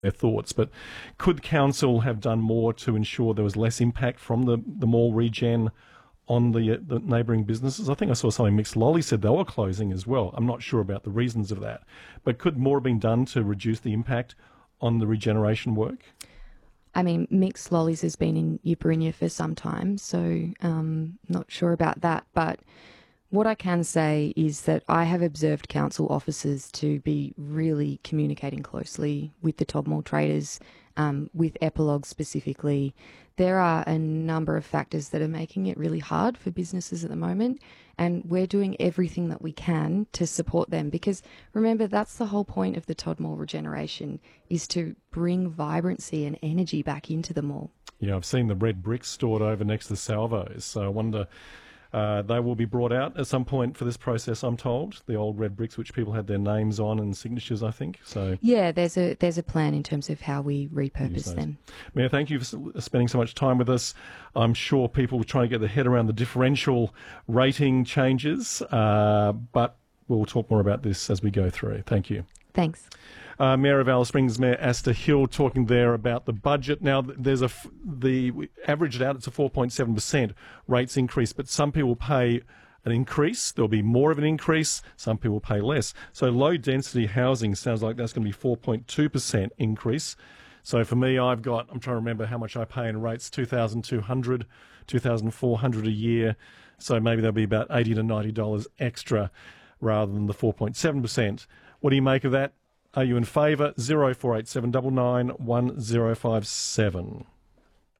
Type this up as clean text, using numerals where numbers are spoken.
their thoughts. But could council have done more to ensure there was less impact from the mall regen on the neighbouring businesses? I think I saw something Mixed Lolly said they were closing as well. I'm not sure about the reasons of that. But could more have been done to reduce the impact on the regeneration work? I mean, Mixed Lollies has been in Euberinia for some time, so not sure about that. But what I can say is that I have observed council officers to be really communicating closely with the Todd Mall traders, with Epilogue specifically. There are a number of factors that are making it really hard for businesses at the moment, and we're doing everything that we can to support them, because remember, that's the whole point of the Todd Mall regeneration, is to bring vibrancy and energy back into the mall. Yeah, I've seen the red bricks stored over next to Salvos, so I wonder... they will be brought out at some point for this process, I'm told. The old red bricks, which people had their names on and signatures, I think. So yeah, there's a plan in terms of how we repurpose them. Mayor, thank you for spending so much time with us. I'm sure people will try and get their head around the differential rating changes, but we'll talk more about this as we go through. Thank you. Thanks. Mayor of Alice Springs, Mayor Asta Hill, talking there about the budget. Now, there's we averaged out, it's a 4.7% rates increase, but some people pay an increase. There'll be more of an increase. Some people pay less. So low density housing sounds like that's going to be 4.2% increase. So for me, I'm trying to remember how much I pay in rates, $2,200, $2,400 a year. So maybe there'll be about $80 to $90 extra rather than the 4.7%. What do you make of that? Are you in favour? 0487 99 1057.